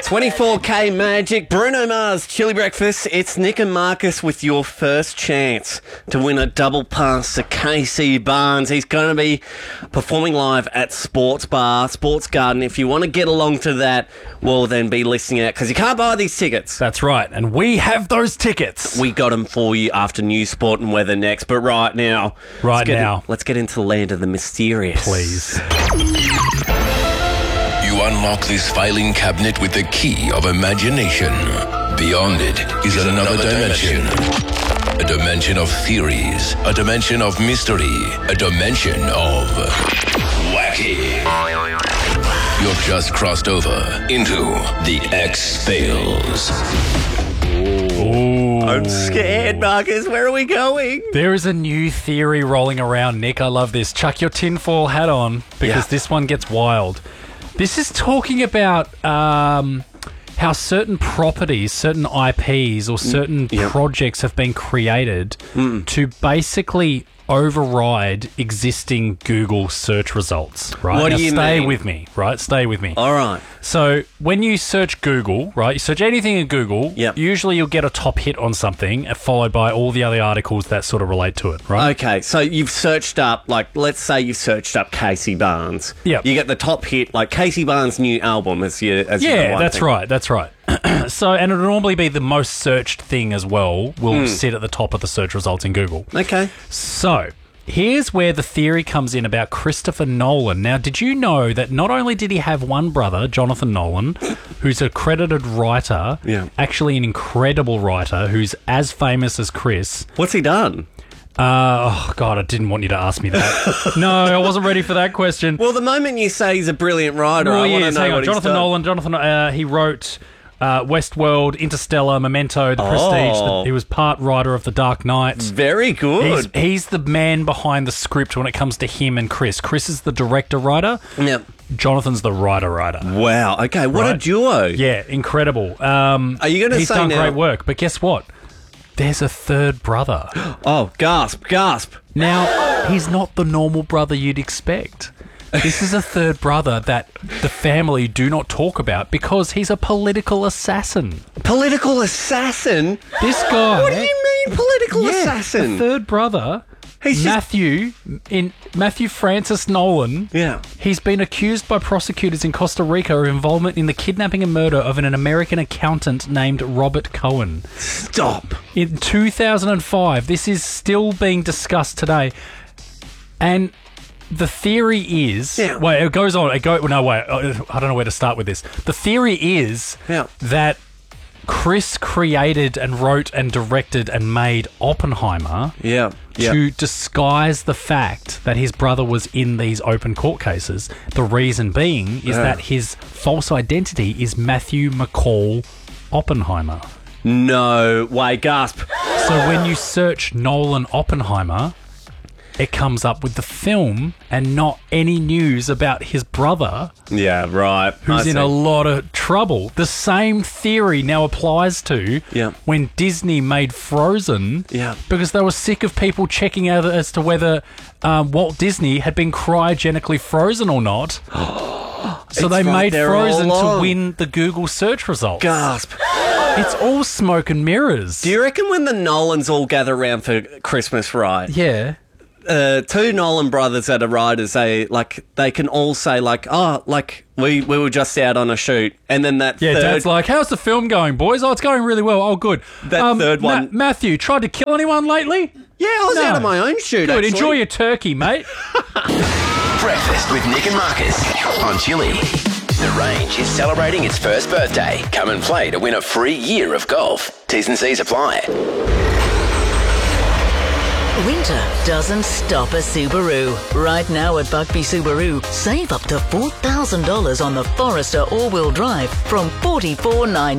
24K Magic, Bruno Mars, Chili Breakfast. It's Nick and Marcus with your first chance to win a double pass to Casey Barnes. He's going to be performing live at Sports Bar, Sports Garden. If you want to get along to that, well, then be listening out because you can't buy these tickets. That's right, and we have those tickets. We got them for you after news, sport and weather next. But right now, let's get into the land of the mysterious. Please. You unlock this filing cabinet with the key of imagination. Beyond it is another dimension. A dimension of theories. A dimension of mystery. A dimension of wacky. You've just crossed over into the X-Files. I'm scared, Marcus. Where are we going? There is a new theory rolling around, Nick. I love this. Chuck your tinfoil hat on because this one gets wild. This is talking about how certain properties, certain IPs or certain projects have been created to basically override existing Google search results, right? What do you stay mean? with me, right? Stay with me. All right. So when you search Google, right, you search anything in Google, Yep. usually you'll get a top hit on something followed by all the other articles that sort of relate to it, right? Okay, so you've searched up, like, let's say you've searched up Casey Barnes. Yep. You get the top hit, like Casey Barnes' new album as your Yeah, one that's thing. right. That's right. So, and it'll normally be the most searched thing as well will sit at the top of the search results in Google. Okay. So, here's where the theory comes in about Christopher Nolan. Now, did you know that not only did he have one brother, Jonathan Nolan, who's a credited writer, actually an incredible writer who's as famous as Chris. What's he done? Oh, God, I didn't want you to ask me that. No, I wasn't ready for that question. Well, the moment you say he's a brilliant writer, I want to know what Jonathan he's Nolan. Jonathan, he wrote Westworld, Interstellar, Memento, The Prestige. He was part writer of The Dark Knight. Very good. He's the man behind the script when it comes to him and Chris. Chris is the director-writer. Yep. Jonathan's the writer-writer. Wow. Okay, what a duo. Yeah, incredible. Are you going to say he's done now? great work, but guess what? There's a third brother. Oh, gasp. Now, he's not the normal brother you'd expect. This is a third brother that the family do not talk about because he's a political assassin. Political assassin? This guy... What do you mean, political assassin? The third brother, He's Matthew Francis Nolan. Yeah. He's been accused by prosecutors in Costa Rica of involvement in the kidnapping and murder of an American accountant named Robert Cohen. Stop. In 2005, this is still being discussed today. And the theory is... Yeah. Wait, it goes on. I don't know where to start with this. The theory is that Chris created and wrote and directed and made Oppenheimer to disguise the fact that his brother was in these open court cases. The reason being is that his false identity is Matthew McCall Oppenheimer. No way, gasp. So when you search Nolan Oppenheimer, it comes up with the film and not any news about his brother. Yeah, right. Who's in a lot of trouble. The same theory now applies to when Disney made Frozen because they were sick of people checking out as to whether Walt Disney had been cryogenically frozen or not. So they made Frozen to win the Google search results. Gasp. It's all smoke and mirrors. Do you reckon when the Nolans all gather around for Christmas, right? Yeah. Two Nolan brothers that are writers, they can all say we were just out on a shoot, and then that third, Dad's like, how's the film going, boys? Oh, it's going really well. Oh, good. That third one, Matthew, tried to kill anyone lately? Yeah, I was out on my own shoot. Good, actually. enjoy your turkey, mate. Breakfast with Nick and Marcus on Chili. The Range is celebrating its first birthday. Come and play to win a free year of golf. T's and C's apply. Winter doesn't stop a Subaru. Right now at Buckby Subaru, save up to $4,000 on the Forester all-wheel drive from $44,990.